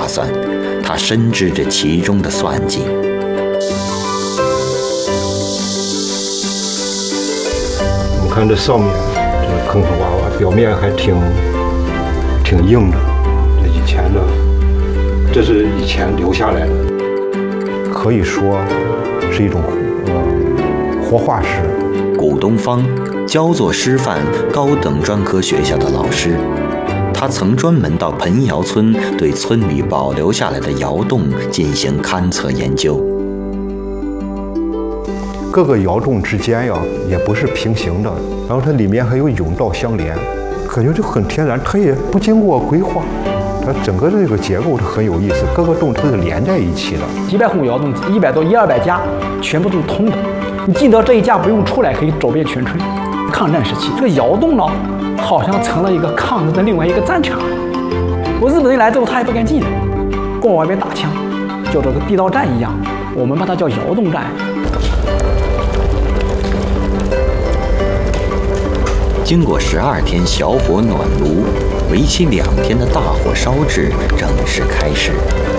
打算，他深知着其中的算计。 我们看这上面这个坑坑洼洼，表面还挺硬的，这以前的，这是以前留下来的，可以说是一种活化石。 古东方，焦作师范高等专科学校的老师，他曾专门到彭窑村对村里保留下来的窑洞进行勘测研究。 各个窑洞之间呀，也不是平行的，然后它里面还有甬道相连，感觉就很天然，它也不经过规划，它整个这个结构是很有意思，各个洞它是连在一起的。 几百户窑洞，100多100-200家，全部都是通的。你进到这一家不用出来，可以走遍全村。抗战时期，这个窑洞呢，好像成了一个抗日的另外一个战场。日本人来之后，他也不敢进来，光往外边打枪，叫这个地道战一样，我们把它叫窑洞战。 经过12天小火暖炉，为期2天的大火烧制正式开始。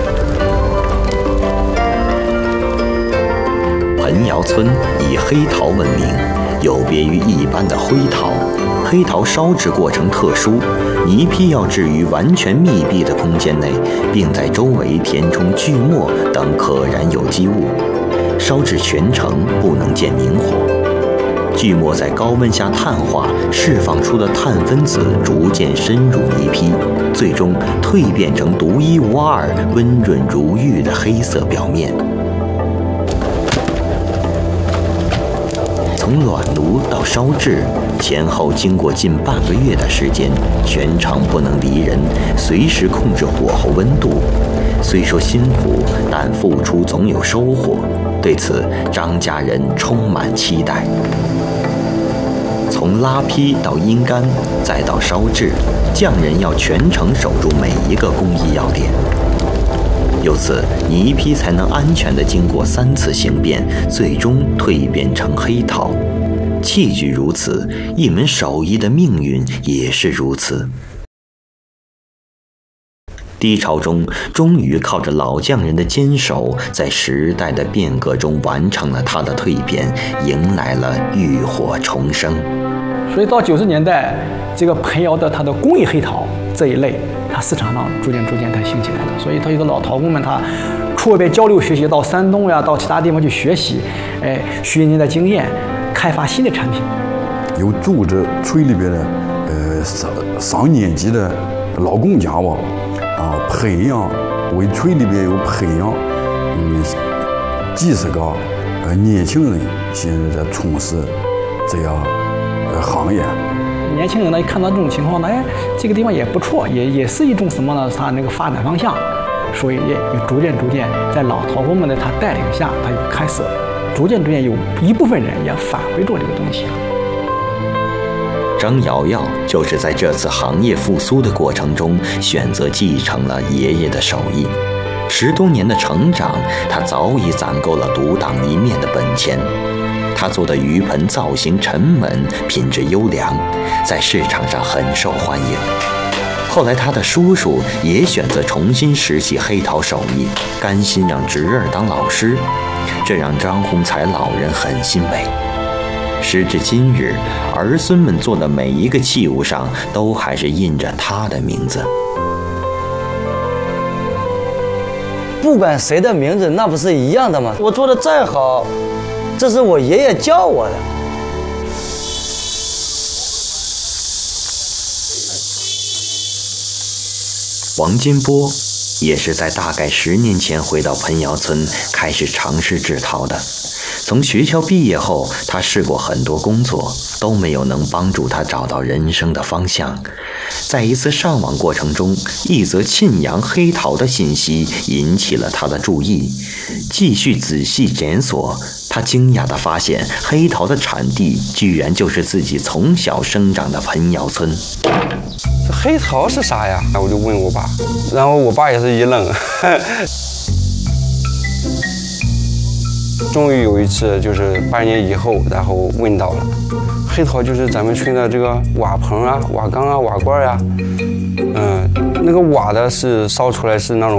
彭窑村以黑陶闻名，有别于一般的灰陶。黑陶烧制过程特殊，泥坯要置于完全密闭的空间内，并在周围填充锯末等可燃有机物，烧制全程不能见明火。锯末在高温下碳化，释放出的碳分子逐渐深入泥坯，最终蜕变成独一无二、温润如玉的黑色表面。从暖炉到烧制，前后经过近半个月的时间，全程不能离人，随时控制火候温度。虽说辛苦，但付出总有收获。对此，张家人充满期待。从拉坯到阴干，再到烧制，匠人要全程守住每一个工艺要点。由此，泥坯才能安全地经过3次形变，最终蜕变成黑陶。器具如此，一门手艺的命运也是如此。低潮中，终于靠着老匠人的坚守，在时代的变革中完成了它的蜕变，迎来了浴火重生。 所以到90年代，这个彭窑的它的工艺黑陶这一类，它市场上逐渐它兴起来了。所以它有的老陶工们，他出外边交流学习，到山东呀，到其他地方去学习，学人家的经验，开发新的产品。 有组织村里边的上年级的老工匠吧，培养为村里边有培养几十个年轻人现在在从事这样行业。 年轻人呢，一看到这种情况呢，这个地方也不错，也是一种什么呢？它那个发展方向，所以也逐渐在老陶工们的他带领下，他也开始逐渐有一部分人也返回做这个东西了。 张瑶瑶就是在这次行业复苏的过程中，选择继承了爷爷的手艺。10多年的成长，他早已攒够了独当一面的本钱。他做的鱼盆造型沉稳，品质优良，在市场上很受欢迎。后来他的叔叔也选择重新拾起黑陶手艺，甘心让侄儿当老师，这让张洪才老人很欣慰。时至今日，儿孙们做的每一个器物上都还是印着他的名字。 不管谁的名字，那不是一样的吗？我做的再好，这是我爷爷教我的。 王金波也是在大概10年前回到彭窑村，开始尝试制陶的。从学校毕业后，他试过很多工作，都没有能帮助他找到人生的方向。在一次上网过程中，一则沁阳黑陶的信息引起了他的注意。继续仔细检索，他惊讶地发现，黑陶的产地居然就是自己从小生长的彭窑村。 这黑陶是啥呀？我就问我爸，然后我爸也是一愣。终于有一次，就是8年以后，然后问到了，黑陶就是咱们村的这个瓦棚啊、瓦缸啊、瓦罐啊，那个瓦的是烧出来是那种